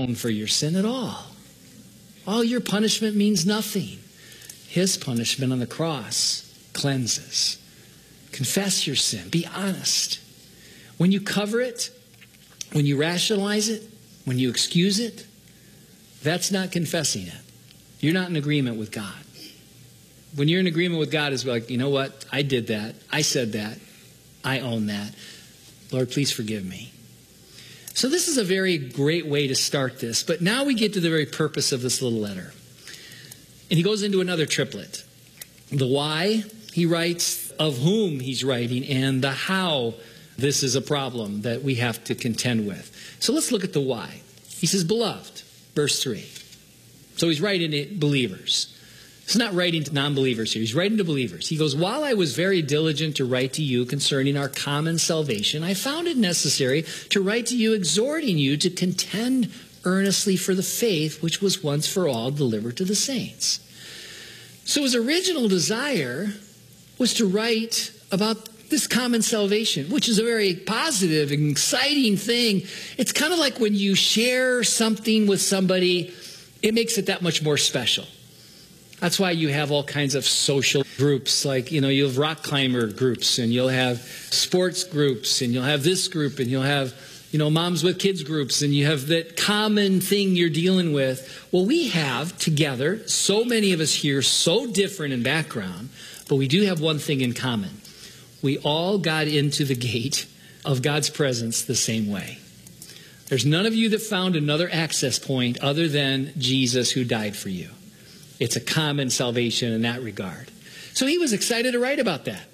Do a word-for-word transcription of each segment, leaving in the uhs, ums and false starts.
atone for your sin at all. All your punishment means nothing. His punishment on the cross cleanses. Confess your sin. Be honest. When you cover it, when you rationalize it, when you excuse it, that's not confessing it. You're not in agreement with God. When you're in agreement with God, it's like, you know what? I did that. I said that. I own that. Lord, please forgive me. So this is a very great way to start this. But now we get to the very purpose of this little letter. And he goes into another triplet. The why, he writes, of whom he's writing, and the how this is a problem that we have to contend with. So let's look at the why. He says, beloved, verse three. So he's writing to believers. He's not writing to non-believers here. He's writing to believers. He goes, while I was very diligent to write to you concerning our common salvation, I found it necessary to write to you exhorting you to contend earnestly for the faith which was once for all delivered to the saints. So his original desire was to write about this common salvation, which is a very positive and exciting thing. It's kind of like when you share something with somebody, it makes it that much more special. That's why you have all kinds of social groups, like, you know, you'll have rock climber groups, and you'll have sports groups, and you'll have this group, and you'll have, you know, moms with kids groups, and you have that common thing you're dealing with. Well, we have together, so many of us here, so different in background, but we do have one thing in common. We all got into the gate of God's presence the same way. There's none of you that found another access point other than Jesus who died for you. It's a common salvation in that regard. So he was excited to write about that.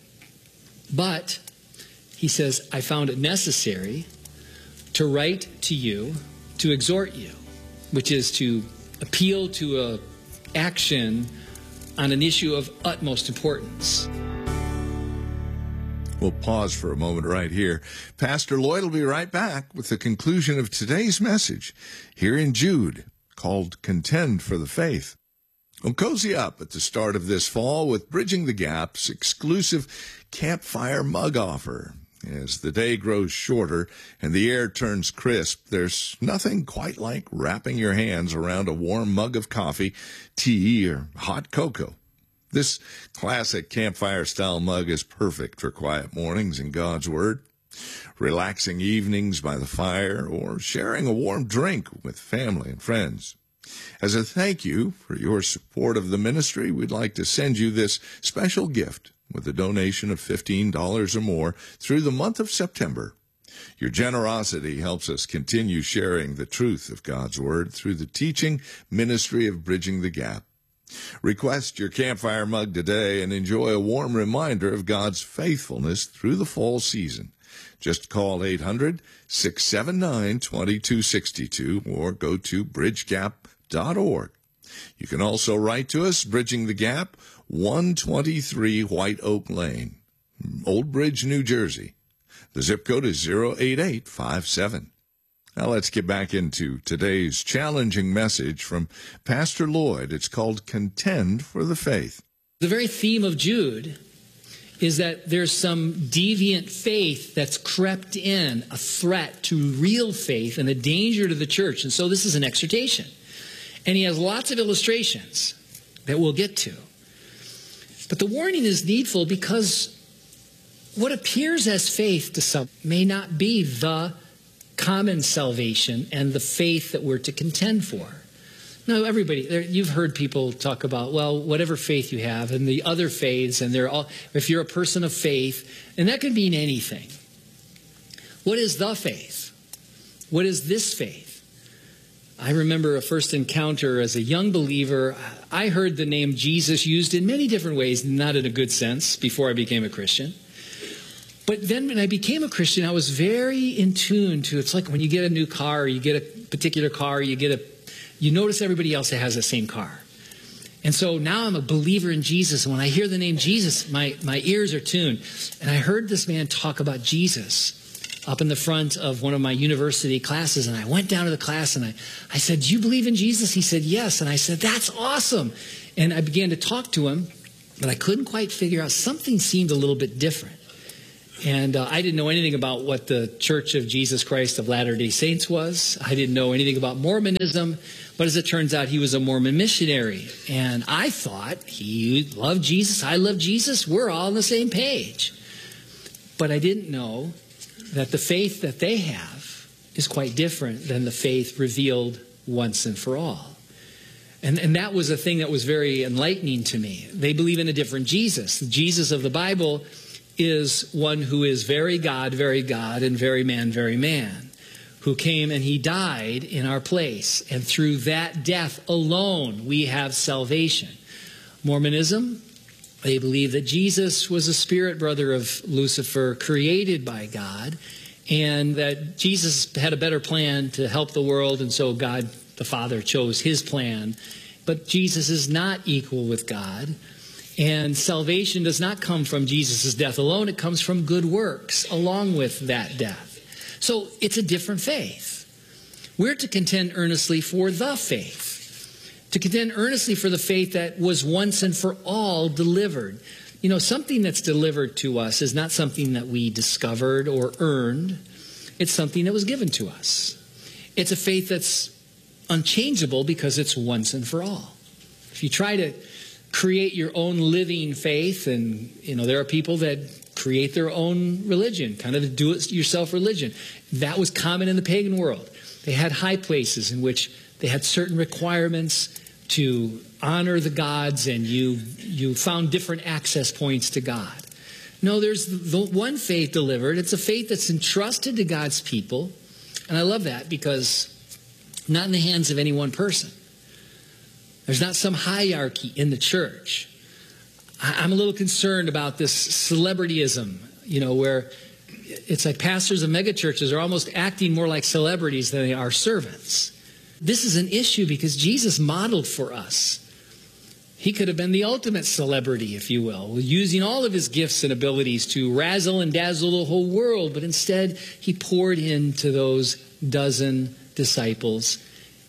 But he says, I found it necessary to write to you, to exhort you, which is to appeal to a action on an issue of utmost importance. We'll pause for a moment right here. Pastor Lloyd will be right back with the conclusion of today's message here in Jude, called Contend for the Faith. Well, cozy up at the start of this fall with Bridging the Gap's exclusive campfire mug offer. As the day grows shorter and the air turns crisp, there's nothing quite like wrapping your hands around a warm mug of coffee, tea, or hot cocoa. This classic campfire-style mug is perfect for quiet mornings in God's Word, relaxing evenings by the fire, or sharing a warm drink with family and friends. As a thank you for your support of the ministry, we'd like to send you this special gift with a donation of fifteen dollars or more through the month of September. Your generosity helps us continue sharing the truth of God's Word through the teaching ministry of Bridging the Gap. Request your campfire mug today and enjoy a warm reminder of God's faithfulness through the fall season. Just call eight hundred, six seven nine, two two six two or go to bridge gap dot org. You can also write to us, Bridging the Gap, one twenty-three White Oak Lane, Old Bridge, New Jersey. The zip code is zero eight eight five seven. Now let's get back into today's challenging message from Pastor Lloyd. It's called Contend for the Faith. The very theme of Jude is that there's some deviant faith that's crept in, a threat to real faith and a danger to the church. And so this is an exhortation. And he has lots of illustrations that we'll get to. But the warning is needful because what appears as faith to some may not be the common salvation and the faith that we're to contend for. No, everybody, you've heard people talk about, well, whatever faith you have and the other faiths, and they're all, if you're a person of faith, and that can mean anything. What is the faith? What is this faith? I remember a first encounter as a young believer. I heard the name Jesus used in many different ways, not in a good sense, before I became a Christian. But then when I became a Christian, I was very in tune to, it's like when you get a new car, or you get a particular car, you get a, you notice everybody else that has the same car. And so now I'm a believer in Jesus. And when I hear the name Jesus, my, my ears are tuned. And I heard this man talk about Jesus up in the front of one of my university classes. And I went down to the class and I, I said, do you believe in Jesus? He said, yes. And I said, that's awesome. And I began to talk to him, but I couldn't quite figure out. Something seemed a little bit different. And uh, I didn't know anything about what the Church of Jesus Christ of Latter-day Saints was. I didn't know anything about Mormonism. But as it turns out, he was a Mormon missionary. And I thought he loved Jesus. I love Jesus. We're all on the same page. But I didn't know that the faith that they have is quite different than the faith revealed once and for all. And, and that was a thing that was very enlightening to me. They believe in a different Jesus. The Jesus of the Bible is one who is very God, very God, and very man, very man, who came and he died in our place. And through that death alone, we have salvation. Mormonism, they believe that Jesus was a spirit brother of Lucifer, created by God, and that Jesus had a better plan to help the world, and so God the Father chose his plan. But Jesus is not equal with God. And salvation does not come from Jesus' death alone. It comes from good works along with that death. So it's a different faith. We're to contend earnestly for the faith. To contend earnestly for the faith that was once and for all delivered. You know, something that's delivered to us is not something that we discovered or earned. It's something that was given to us. It's a faith that's unchangeable because it's once and for all. If you try to create your own living faith, and you know there are people that create their own religion, kind of a do-it-yourself religion. That was common in the pagan world. They had high places in which they had certain requirements to honor the gods, and you you found different access points to God. No, there's the one faith delivered. It's a faith that's entrusted to God's people, and I love that because not in the hands of any one person. There's not some hierarchy in the church. I'm a little concerned about this celebrityism, you know, where it's like pastors of megachurches are almost acting more like celebrities than they are servants. This is an issue because Jesus modeled for us. He could have been the ultimate celebrity, if you will, using all of his gifts and abilities to razzle and dazzle the whole world. But instead, he poured into those dozen disciples,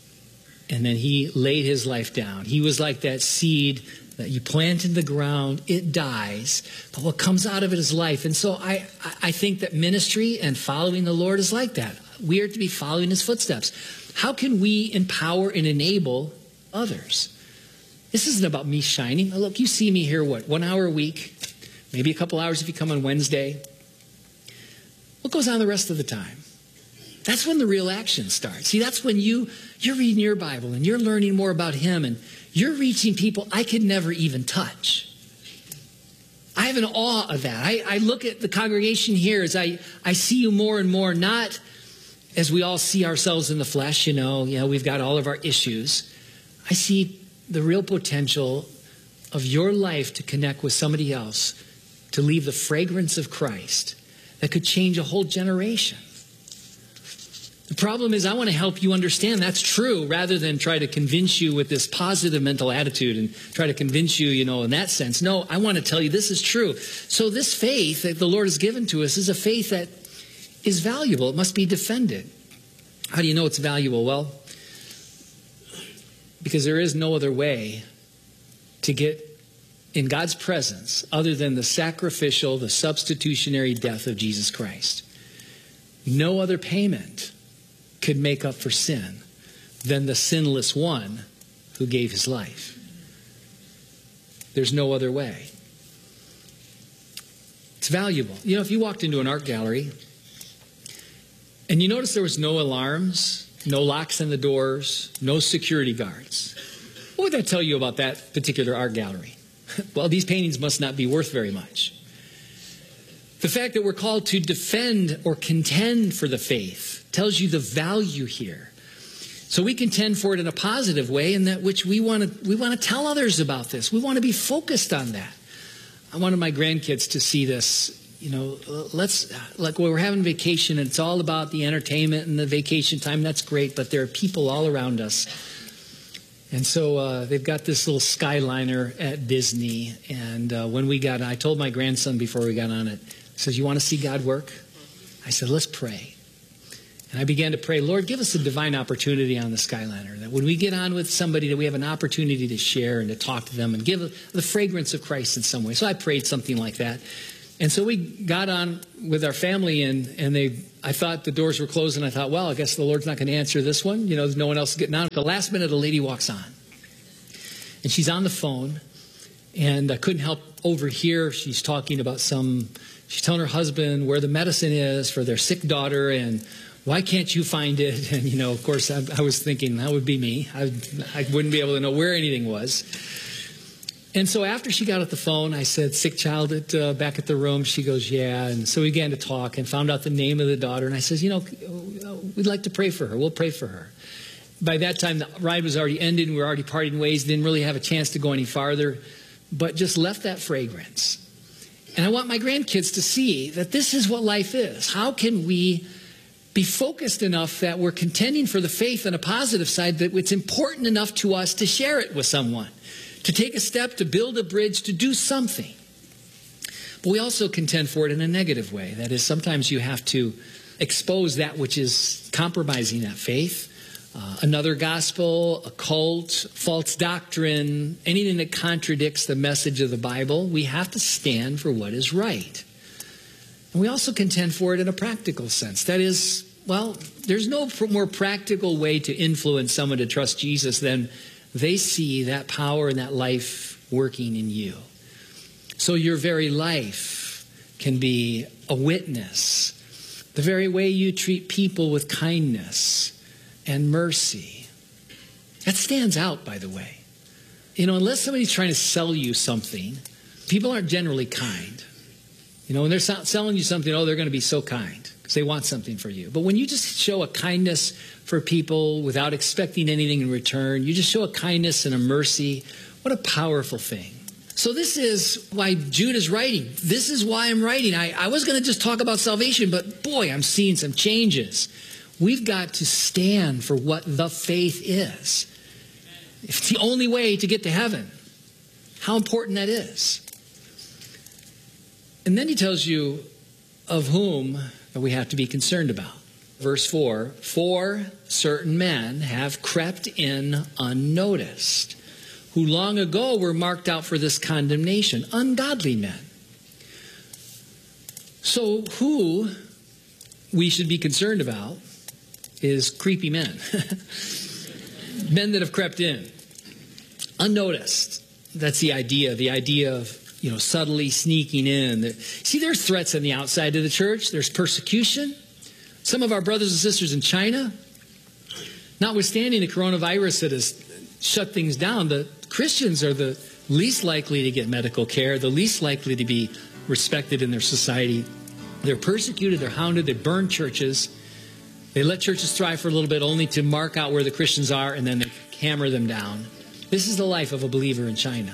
and then he laid his life down. He was like that seed that you plant in the ground, it dies, but what comes out of it is life. And so I, I think that ministry and following the Lord is like that. We are to be following his footsteps. How can we empower and enable others? This isn't about me shining. Look, you see me here, what, one hour a week, maybe a couple hours if you come on Wednesday. What goes on the rest of the time? That's when the real action starts. See, that's when you, you're reading your Bible and you're learning more about him and you're reaching people I could never even touch. I have an awe of that. I, I look at the congregation here as I, I see you more and more, not as we all see ourselves in the flesh, you know, you know, we've got all of our issues. I see the real potential of your life to connect with somebody else, to leave the fragrance of Christ that could change a whole generation. The problem is I want to help you understand that's true rather than try to convince you with this positive mental attitude and try to convince you, you know, in that sense. No, I want to tell you this is true. So this faith that the Lord has given to us is a faith that is valuable. It must be defended. How do you know it's valuable? Well, because there is no other way to get in God's presence other than the sacrificial, the substitutionary death of Jesus Christ. No other payment could make up for sin than the sinless one who gave his life. There's no other way. It's valuable. You know, if you walked into an art gallery and you noticed there was no alarms, no locks on the doors, no security guards, what would that tell you about that particular art gallery? Well, these paintings must not be worth very much. The fact that we're called to defend or contend for the faith tells you the value here. So we contend for it in a positive way, in that which we want to we want to tell others about this. We want to be focused on that. I wanted my grandkids to see this. You know, let's like when we're having vacation and it's all about the entertainment and the vacation time. That's great, but there are people all around us. And so uh, they've got this little Skyliner at Disney. And uh, when we got, I told my grandson before we got on it, he says, "You want to see God work?" I said, "Let's pray." And I began to pray, "Lord, give us a divine opportunity on the Skyliner, that when we get on with somebody, that we have an opportunity to share and to talk to them and give the fragrance of Christ in some way." So I prayed something like that. And so we got on with our family, and, and they, I thought the doors were closed, and I thought, well, I guess the Lord's not going to answer this one. You know, no one else is getting on. At the last minute, a lady walks on. And she's on the phone, and I couldn't help overhear. She's talking about some, she's telling her husband where the medicine is for their sick daughter, and why can't you find it? And, you know, of course, I, I was thinking that would be me. I, I wouldn't be able to know where anything was. And so after she got off the phone, I said, sick child at, uh, back at the room. She goes, yeah. And so we began to talk and found out the name of the daughter. And I says, you know, we'd like to pray for her. We'll pray for her. By that time, the ride was already ended, and we were already parting ways. Didn't really have a chance to go any farther, but just left that fragrance. And I want my grandkids to see that this is what life is. How can we be focused enough that we're contending for the faith on a positive side, that it's important enough to us to share it with someone, to take a step, to build a bridge, to do something. But we also contend for it in a negative way. That is, sometimes you have to expose that which is compromising that faith. Uh, another gospel, a cult, false doctrine, anything that contradicts the message of the Bible. We have to stand for what is right. And we also contend for it in a practical sense. That is, well, there's no more practical way to influence someone to trust Jesus than they see that power and that life working in you. So your very life can be a witness. The very way you treat people with kindness and mercy. That stands out, by the way. You know, unless somebody's trying to sell you something, people aren't generally kind. You know, when they're selling you something, oh, they're going to be so kind because they want something for you. But when you just show a kindness for people without expecting anything in return, you just show a kindness and a mercy, what a powerful thing. So this is why Jude is writing. This is why I'm writing. I, I was going to just talk about salvation, but boy, I'm seeing some changes. We've got to stand for what the faith is. It's the only way to get to heaven. How important that is. And then he tells you of whom we have to be concerned about. Verse four, for certain men have crept in unnoticed, who long ago were marked out for this condemnation, ungodly men. So who we should be concerned about is creepy men. Men that have crept in. Unnoticed. That's the idea. The idea of, you know, subtly sneaking in. See, there's threats on the outside of the church. There's persecution. Some of our brothers and sisters in China, notwithstanding the coronavirus that has shut things down, the Christians are the least likely to get medical care, the least likely to be respected in their society. They're persecuted, they're hounded, they burn churches. They let churches thrive for a little bit only to mark out where the Christians are, and then they hammer them down. This is the life of a believer in China.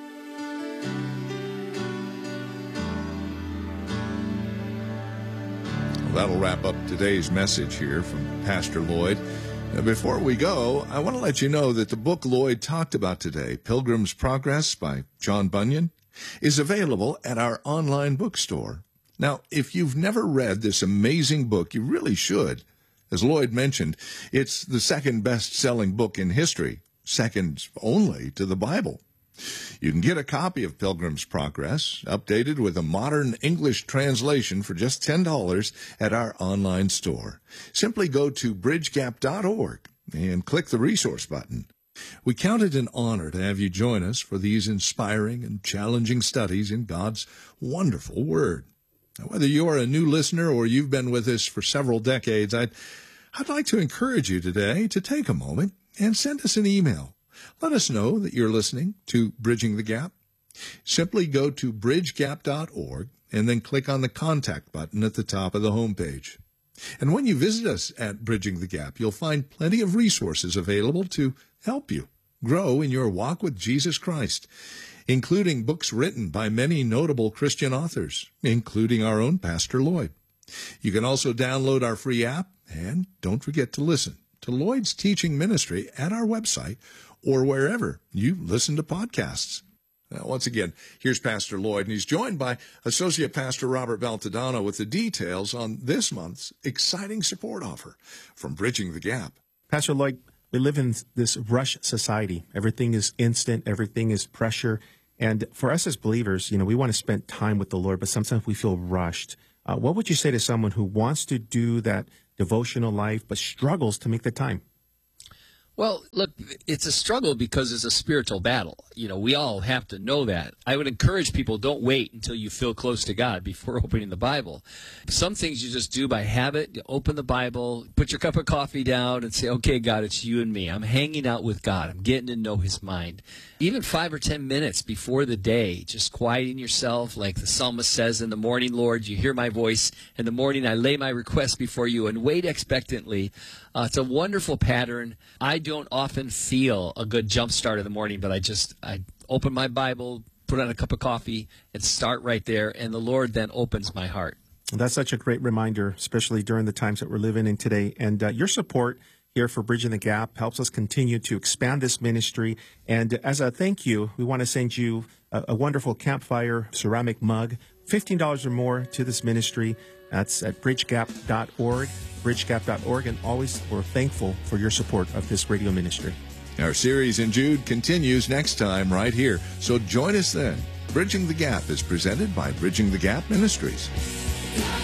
Well, that'll wrap up today's message here from Pastor Lloyd. Now, before we go, I want to let you know that the book Lloyd talked about today, Pilgrim's Progress by John Bunyan, is available at our online bookstore. Now, if you've never read this amazing book, you really should. As Lloyd mentioned, it's the second best-selling book in history, second only to the Bible. You can get a copy of Pilgrim's Progress, updated with a modern English translation for just ten dollars at our online store. Simply go to bridge gap dot org and click the resource button. We count it an honor to have you join us for these inspiring and challenging studies in God's wonderful Word. Now, whether you're a new listener or you've been with us for several decades, I'd, I'd like to encourage you today to take a moment and send us an email. Let us know that you're listening to Bridging the Gap. Simply go to bridge gap dot org and then click on the contact button at the top of the homepage. And when you visit us at Bridging the Gap, you'll find plenty of resources available to help you grow in your walk with Jesus Christ, including books written by many notable Christian authors, including our own Pastor Lloyd. You can also download our free app, and don't forget to listen to Lloyd's teaching ministry at our website or wherever you listen to podcasts. Now, once again, here's Pastor Lloyd, and he's joined by Associate Pastor Robert Baltodano with the details on this month's exciting support offer from Bridging the Gap. Pastor Lloyd, we live in this rush society. Everything is instant. Everything is pressure. And for us as believers, you know, we want to spend time with the Lord, but sometimes we feel rushed. Uh, what would you say to someone who wants to do that devotional life but struggles to make the time? Well, look, it's a struggle because it's a spiritual battle. You know, we all have to know that. I would encourage people, don't wait until you feel close to God before opening the Bible. Some things you just do by habit. You open the Bible, put your cup of coffee down and say, okay, God, it's you and me. I'm hanging out with God. I'm getting to know his mind. Even five or ten minutes before the day, just quieting yourself, like the psalmist says, in the morning, Lord, you hear my voice. In the morning, I lay my request before you and wait expectantly. Uh, it's a wonderful pattern. I don't often feel a good jump start in the morning, but I just I open my Bible, put on a cup of coffee, and start right there, and the Lord then opens my heart. That's such a great reminder, especially during the times that we're living in today. And uh, your support here for Bridging the Gap helps us continue to expand this ministry. And as a thank you, we want to send you a, a wonderful campfire ceramic mug, fifteen dollars or more to this ministry. That's at bridge gap dot org, bridge gap dot org, and always we're thankful for your support of this radio ministry. Our series in Jude continues next time right here, so join us then. Bridging the Gap is presented by Bridging the Gap Ministries.